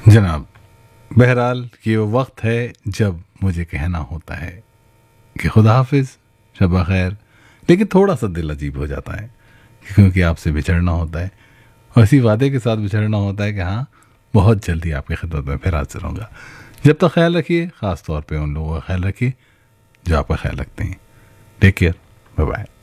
जनाब, बहरहाल ये वो वक्त है जब मुझे कहना होता है कि खुदा हाफिज, शब खैर। लेकिन थोड़ा सा दिल अजीब हो जाता है क्योंकि आपसे बिछड़ना होता है और इसी वादे के साथ बिछड़ना होता है कि हाँ, बहुत जल्दी आपकी खिदमत में फिर हाजिर रहूँगा। जब तक ख्याल रखिए, ख़ास तौर पे उन लोगों का ख्याल रखिए जो आपका ख्याल रखते हैं। Take care, bye bye.